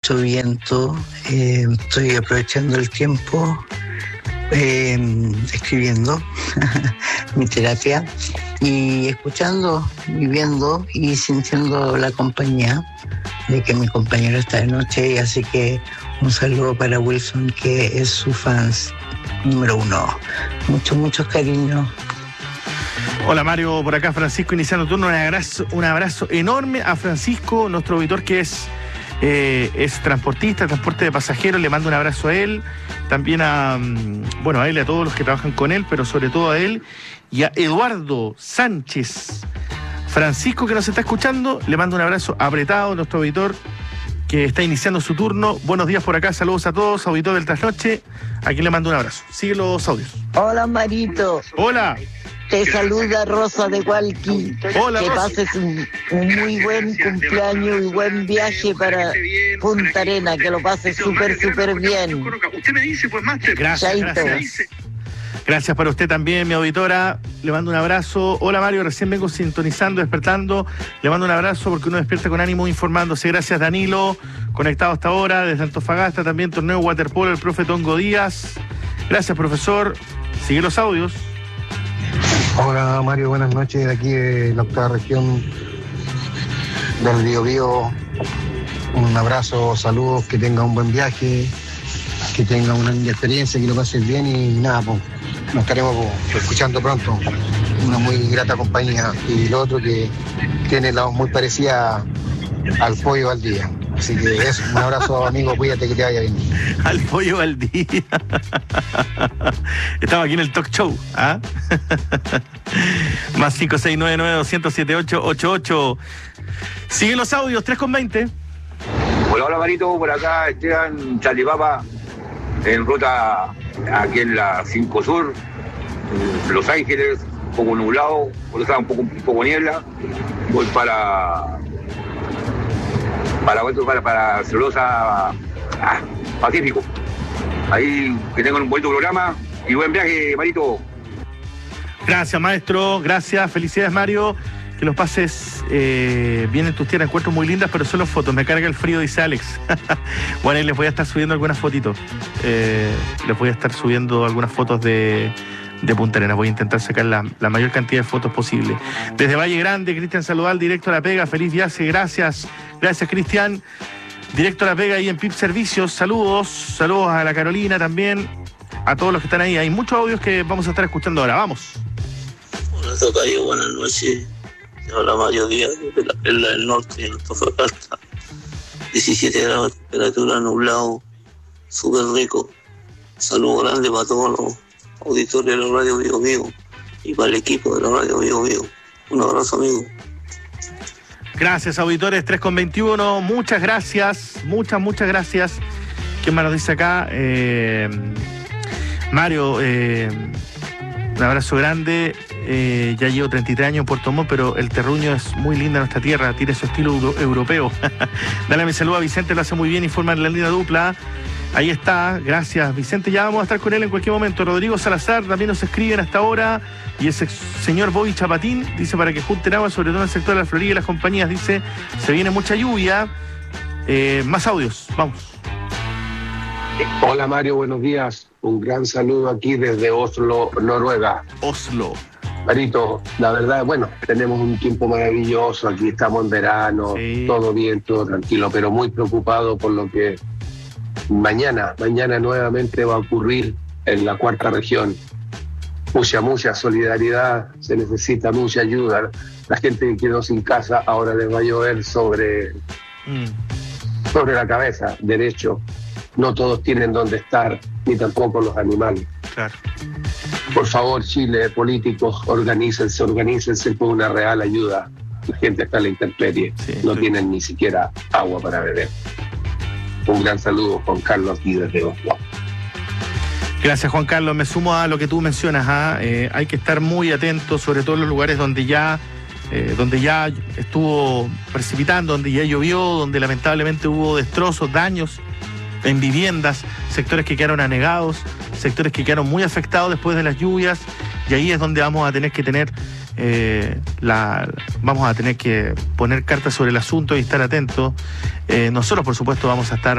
mucho viento. Estoy aprovechando el tiempo escribiendo mi terapia y escuchando, viviendo y sintiendo la compañía de que mi compañero está de noche, y así que un saludo para Wilson, que es su fans número 1. Muchos cariños. Hola Mario, por acá Francisco iniciando turno. Un abrazo enorme a Francisco, nuestro auditor, que es transportista, transporte de pasajeros. Le mando un abrazo a él, también a él y a todos los que trabajan con él, pero sobre todo a él y a Eduardo Sánchez. Francisco, que nos está escuchando, le mando un abrazo apretado a nuestro auditor que está iniciando su turno. Buenos días por acá, saludos a todos, auditor del Trasnoche. Aquí le mando un abrazo. Sigue los audios. Hola Marito. Hola. Te saluda Rosa de Hualqui. Hola, que Rosa. Pases un muy buen cumpleaños y buen viaje para Punta Arena, que lo pases súper bien. Usted me dice, pues, máster. Gracias. Gracias para usted también, mi auditora. Le mando un abrazo. Hola Mario, recién vengo sintonizando, despertando. Le mando un abrazo porque uno despierta con ánimo informándose. Gracias Danilo, conectado hasta ahora desde Antofagasta, también torneo waterpolo, el profe Tongo Díaz. Gracias profesor. Sigue los audios. Hola Mario, buenas noches, de aquí de la octava región del Biobío. Un abrazo, saludos, que tenga un buen viaje, que tenga una linda experiencia, que lo pases bien y nada, pues nos estaremos escuchando pronto. Una muy grata compañía, y lo otro que tiene la voz muy parecida al Pollo Valdía. Así que eso, un abrazo amigo, cuídate, que te vaya bien. Al Pollo Valdía. Estamos aquí en el talk show, ¿ah? Más 56992078888. Siguen los audios, 3:20. Hola Marito, por acá Esteban Chalipapa, en ruta aquí en la 5 Sur, Los Ángeles, un poco nublado, por eso un poco niebla. Voy para Celulosa Pacífico. Ahí que tengan un buen programa y buen viaje, Marito. Gracias, maestro. Gracias. Felicidades, Mario. Que los pases bien en tus tierras. Encuentro muy lindas, pero solo fotos. Me carga el frío, dice Alex. Bueno, ahí les voy a estar subiendo algunas fotitos. Les voy a estar subiendo algunas fotos de Punta Arenas. Voy a intentar sacar la mayor cantidad de fotos posible. Desde Valle Grande, Cristian Saludal, directo a La Pega. Feliz viaje. Gracias, Cristian. Directo a La Pega ahí en PIP Servicios. Saludos a la Carolina también. A todos los que están ahí. Hay muchos audios que vamos a estar escuchando ahora. Vamos. Hola tocayo, buenas noches. Hola Mario Díaz, de la Perla del Norte, en Antofagasta. 17 grados de temperatura, nublado, súper rico. Saludo grande para todos los auditores de la Radio Biobío y para el equipo de la Radio Biobío. Un abrazo, amigo. Gracias, auditores. 3:21. Muchas gracias. Muchas gracias. ¿Quién más nos dice acá? Mario, un abrazo grande. Ya llevo 33 años en Puerto Montt, pero el terruño es muy linda nuestra tierra, tiene su estilo europeo. Dale mi saludo a Vicente, lo hace muy bien, informa en la línea dupla. Ahí está, gracias Vicente, ya vamos a estar con él en cualquier momento. Rodrigo Salazar también nos escriben hasta ahora, y ese señor Bobby Chapatín dice para que junten agua, sobre todo en el sector de la Florida y las compañías, dice, se viene mucha lluvia. Más audios, vamos. Hola Mario, buenos días. Un gran saludo aquí desde Oslo, Noruega. Oslo. Marito, la verdad, bueno, tenemos un tiempo maravilloso, aquí estamos en verano, sí. Todo bien, todo tranquilo, pero muy preocupado por lo que mañana nuevamente va a ocurrir en la cuarta región. Mucha solidaridad, se necesita mucha ayuda. La gente que quedó sin casa ahora les va a llover sobre la cabeza, derecho. No todos tienen dónde estar, ni tampoco los animales. Claro. Por favor, Chile, políticos, organícense por una real ayuda. La gente está en la intemperie, sí, no tienen ni siquiera agua para beber. Un gran saludo, Juan Carlos, aquí desde Oslo. Gracias, Juan Carlos. Me sumo a lo que tú mencionas. Hay que estar muy atentos, sobre todo en los lugares donde ya estuvo precipitando, donde ya llovió, donde lamentablemente hubo destrozos, daños en viviendas, sectores que quedaron anegados, sectores que quedaron muy afectados después de las lluvias, y ahí es donde vamos a tener que poner cartas sobre el asunto y estar atentos. Nosotros, por supuesto, vamos a estar